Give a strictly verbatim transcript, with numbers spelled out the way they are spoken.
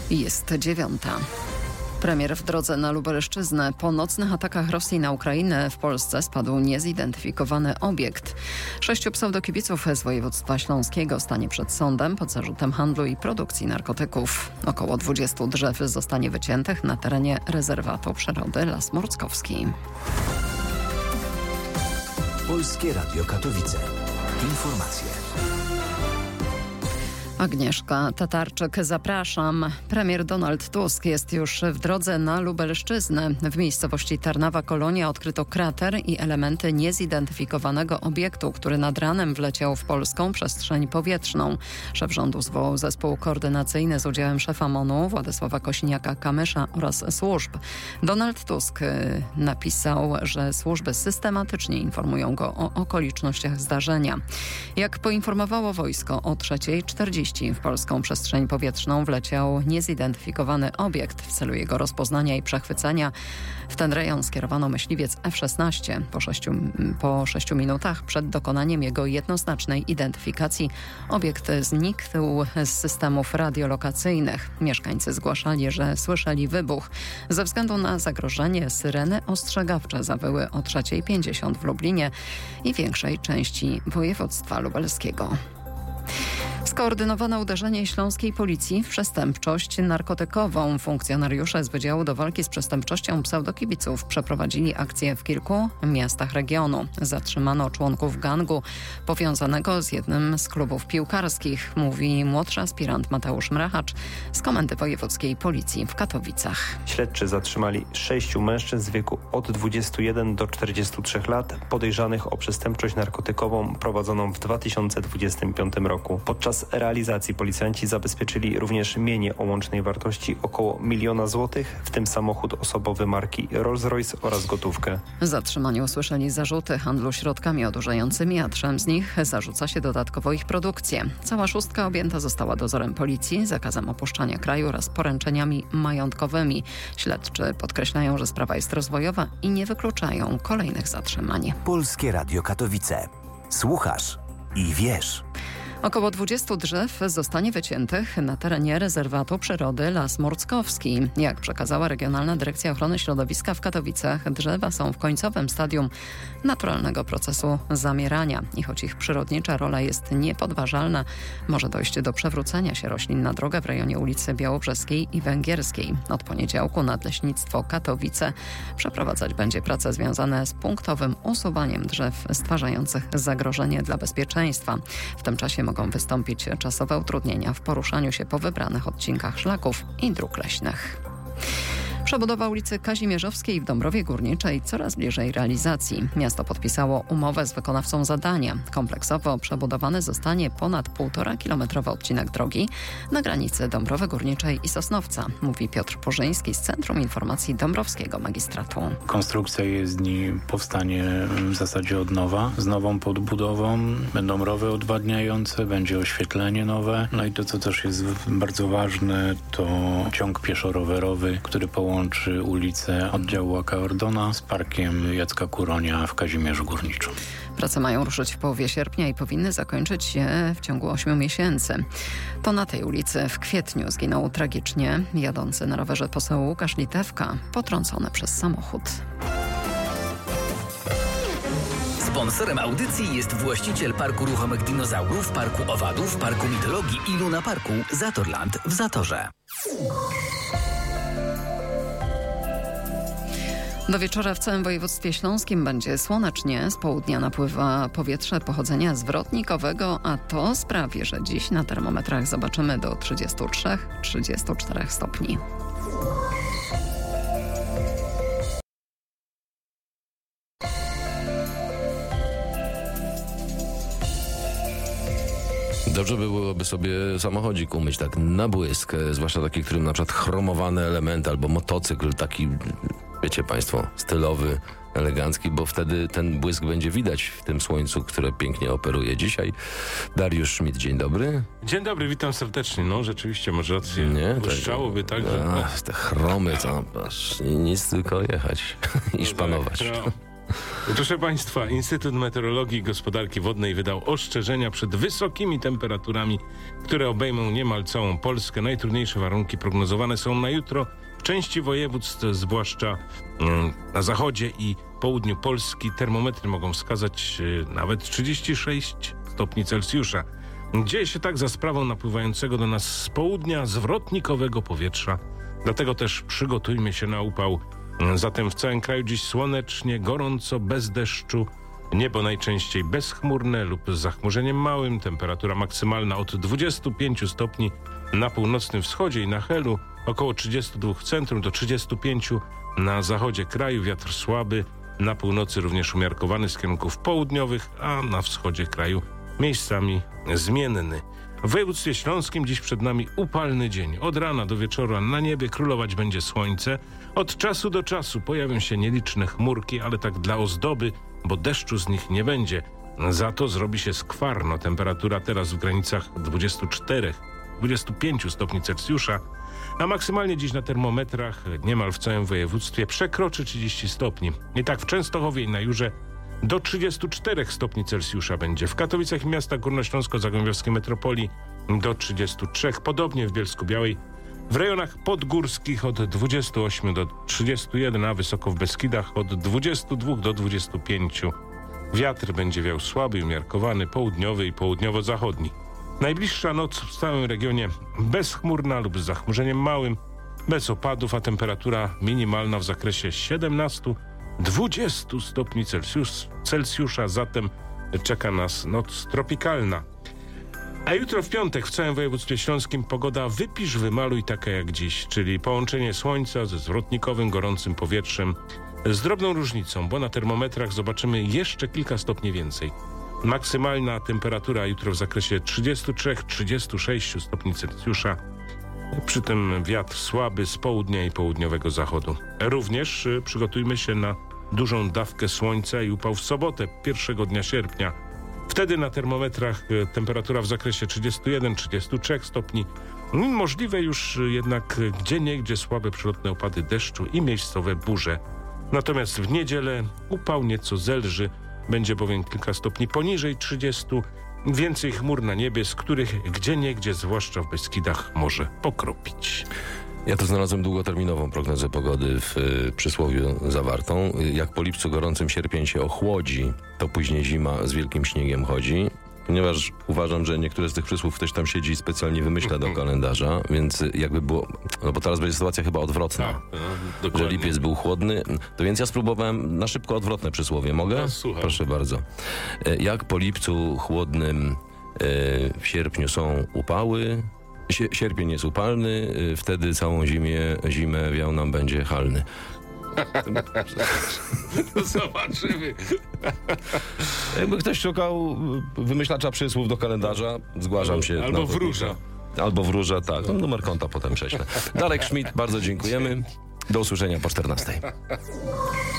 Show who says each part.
Speaker 1: Jest dziewiąta. Premier w drodze na Lubelszczyznę. Po nocnych atakach Rosji na Ukrainę w Polsce spadł niezidentyfikowany obiekt. Sześciu pseudokibiców z województwa śląskiego stanie przed sądem pod zarzutem handlu i produkcji narkotyków. Około dwudziestu drzew zostanie wyciętych na terenie rezerwatu przyrody Las Morckowski.
Speaker 2: Polskie Radio Katowice. Informacje.
Speaker 1: Agnieszka Tatarczyk, zapraszam. Premier Donald Tusk jest już w drodze na Lubelszczyznę. W miejscowości Tarnawa Kolonia odkryto krater i elementy niezidentyfikowanego obiektu, który nad ranem wleciał w polską przestrzeń powietrzną. Szef rządu zwołał zespół koordynacyjny z udziałem szefa M O N-u Władysława Kośniaka-Kamysza oraz służb. Donald Tusk napisał, że służby systematycznie informują go o okolicznościach zdarzenia. Jak poinformowało wojsko, o trzeciej czterdzieści w polską przestrzeń powietrzną wleciał niezidentyfikowany obiekt. W celu jego rozpoznania i przechwycenia w ten rejon skierowano myśliwiec F szesnaście. Po sześciu, po sześciu minutach przed dokonaniem jego jednoznacznej identyfikacji obiekt znikł z systemów radiolokacyjnych. Mieszkańcy zgłaszali, że słyszeli wybuch. Ze względu na zagrożenie syreny ostrzegawcze zawyły o trzeciej pięćdziesiąt w Lublinie i większej części województwa lubelskiego. Skoordynowane uderzenie śląskiej policji w przestępczość narkotykową. Funkcjonariusze z Wydziału do Walki z Przestępczością Pseudokibiców przeprowadzili akcję w kilku miastach regionu. Zatrzymano członków gangu powiązanego z jednym z klubów piłkarskich, mówi młodszy aspirant Mateusz Mrachacz z Komendy Wojewódzkiej Policji w Katowicach.
Speaker 3: Śledczy zatrzymali sześciu mężczyzn w wieku od dwudziestu jeden do czterdziestu trzech lat podejrzanych o przestępczość narkotykową prowadzoną w dwa tysiące dwudziestym piątym roku. Podczas realizacji policjanci zabezpieczyli również mienie o łącznej wartości około miliona złotych, w tym samochód osobowy marki Rolls-Royce oraz gotówkę.
Speaker 1: Zatrzymani usłyszeli zarzuty handlu środkami odurzającymi, a trzem z nich zarzuca się dodatkowo ich produkcję. Cała szóstka objęta została dozorem policji, zakazem opuszczania kraju oraz poręczeniami majątkowymi. Śledczy podkreślają, że sprawa jest rozwojowa i nie wykluczają kolejnych zatrzymań.
Speaker 2: Polskie Radio Katowice. Słuchasz i wiesz.
Speaker 1: Około dwudziestu drzew zostanie wyciętych na terenie rezerwatu przyrody Las Morckowski. Jak przekazała Regionalna Dyrekcja Ochrony Środowiska w Katowicach, drzewa są w końcowym stadium naturalnego procesu zamierania. I choć ich przyrodnicza rola jest niepodważalna, może dojść do przewrócenia się roślin na drogę w rejonie ulicy Białobrzeskiej i Węgierskiej. Od poniedziałku Nadleśnictwo Katowice przeprowadzać będzie prace związane z punktowym usuwaniem drzew stwarzających zagrożenie dla bezpieczeństwa. W tym czasie mogą wystąpić czasowe utrudnienia w poruszaniu się po wybranych odcinkach szlaków i dróg leśnych. Przebudowa ulicy Kazimierzowskiej w Dąbrowie Górniczej coraz bliżej realizacji. Miasto podpisało umowę z wykonawcą zadania. Kompleksowo przebudowany zostanie ponad półtora kilometrowy odcinek drogi na granicy Dąbrowy Górniczej i Sosnowca, mówi Piotr Porzyński z Centrum Informacji Dąbrowskiego Magistratu.
Speaker 4: Konstrukcja jezdni powstanie w zasadzie od nowa, z nową podbudową. Będą rowy odwadniające, będzie oświetlenie nowe. No i to, co też jest bardzo ważne, to ciąg pieszo-rowerowy, który połączy łączy ulicę oddziału A K Ordona z parkiem Jacka Kuronia w Kazimierzu Górniczym.
Speaker 1: Prace mają ruszyć w połowie sierpnia i powinny zakończyć się w ciągu ośmiu miesięcy. To na tej ulicy w kwietniu zginął tragicznie jadący na rowerze poseł Łukasz Litewka, potrącony przez samochód.
Speaker 5: Sponsorem audycji jest właściciel Parku Ruchomych Dinozaurów, Parku Owadów, Parku Mitologii i Luna Parku Zatorland w Zatorze.
Speaker 1: Do wieczora w całym województwie śląskim będzie słonecznie. Z południa napływa powietrze pochodzenia zwrotnikowego, a to sprawi, że dziś na termometrach zobaczymy do trzydziestu trzech do trzydziestu czterech stopni.
Speaker 6: Dobrze by byłoby sobie samochodzik umyć tak na błysk, zwłaszcza taki, którym na przykład chromowane elementy albo motocykl taki, wiecie państwo, stylowy, elegancki, bo wtedy ten błysk będzie widać w tym słońcu, które pięknie operuje dzisiaj. Dariusz Szmit, dzień dobry.
Speaker 7: Dzień dobry, witam serdecznie. No rzeczywiście, może rację.
Speaker 6: Nie,
Speaker 7: błyszczałoby tak, że...
Speaker 6: Ach, te chromy, to aż nic, tylko jechać i szpanować.
Speaker 7: No, Proszę Państwa, Instytut Meteorologii i Gospodarki Wodnej wydał ostrzeżenia przed wysokimi temperaturami, które obejmą niemal całą Polskę. Najtrudniejsze warunki prognozowane są na jutro w części województw, zwłaszcza mm, na zachodzie i południu Polski. Termometry mogą wskazać y, nawet trzydzieści sześć stopni Celsjusza. Dzieje się tak za sprawą napływającego do nas z południa zwrotnikowego powietrza. Dlatego też przygotujmy się na upał. Zatem w całym kraju dziś słonecznie, gorąco, bez deszczu. Niebo najczęściej bezchmurne lub z zachmurzeniem małym. Temperatura maksymalna od dwudziestu pięciu stopni na północnym wschodzie i na Helu. Około trzydziestu dwóch w centrum do trzydziestu pięciu na zachodzie kraju. Wiatr słaby. Na północy również umiarkowany z kierunków południowych, a na wschodzie kraju miejscami zmienny. W województwie śląskim dziś przed nami upalny dzień. Od rana do wieczora na niebie królować będzie słońce. Od czasu do czasu pojawią się nieliczne chmurki, ale tak dla ozdoby, bo deszczu z nich nie będzie. Za to zrobi się skwarno. Temperatura teraz w granicach dwudziestu czterech do dwudziestu pięciu stopni Celsjusza, a maksymalnie dziś na termometrach niemal w całym województwie przekroczy trzydzieści stopni. I tak w Częstochowie i na Jurze do trzydziestu czterech stopni Celsjusza będzie. W Katowicach i miastach górnośląsko-zagłębiowskiej metropolii do trzydziestu trzech. Podobnie w Bielsku-Białej. W rejonach podgórskich od dwudziestu ośmiu do trzydziestu jeden, a wysoko w Beskidach od dwudziestu dwóch do dwudziestu pięciu. Wiatr będzie wiał słaby i umiarkowany, południowy i południowo-zachodni. Najbliższa noc w całym regionie bezchmurna lub z zachmurzeniem małym, bez opadów, a temperatura minimalna w zakresie siedemnastu do dwudziestu stopni Celsjusz, Celsjusza, zatem czeka nas noc tropikalna. A jutro w piątek w całym województwie śląskim pogoda wypisz, wymaluj taka jak dziś, czyli połączenie słońca ze zwrotnikowym, gorącym powietrzem z drobną różnicą, bo na termometrach zobaczymy jeszcze kilka stopni więcej. Maksymalna temperatura jutro w zakresie trzydziestu trzech do trzydziestu sześciu stopni Celsjusza. Przy tym wiatr słaby z południa i południowego zachodu. Również y, przygotujmy się na dużą dawkę słońca i upał w sobotę, pierwszego dnia sierpnia. Wtedy na termometrach y, temperatura w zakresie trzydziestu jeden do trzydziestu trzech stopni. Możliwe już y, jednak y, gdzieniegdzie słabe przelotne opady deszczu i miejscowe burze. Natomiast w niedzielę upał nieco zelży, będzie bowiem kilka stopni poniżej trzydziestu. Więcej chmur na niebie, z których gdzieniegdzie, zwłaszcza w Beskidach, może pokropić.
Speaker 6: Ja tu znalazłem długoterminową prognozę pogody w y, przysłowiu zawartą. Jak po lipcu gorącym sierpień się ochłodzi, to później zima z wielkim śniegiem chodzi. Ponieważ uważam, że niektóre z tych przysłów ktoś tam siedzi i specjalnie wymyśla do kalendarza, więc jakby było... No bo teraz będzie sytuacja chyba odwrotna.
Speaker 7: No,
Speaker 6: że lipiec był chłodny. To więc ja spróbowałem na szybko odwrotne przysłowie. Mogę?
Speaker 7: No, słucham.
Speaker 6: Proszę bardzo. Jak po lipcu chłodnym w sierpniu są upały, sierpień jest upalny, wtedy całą zimie, zimę wiał nam będzie halny.
Speaker 7: Zobaczymy.
Speaker 6: Jakby ktoś szukał wymyślacza przysłów do kalendarza, zgłaszam się.
Speaker 7: Albo wróża.
Speaker 6: Albo wróża, tak. No, numer konta potem prześlę. Darek Schmidt, bardzo dziękujemy. Do usłyszenia po czternastej.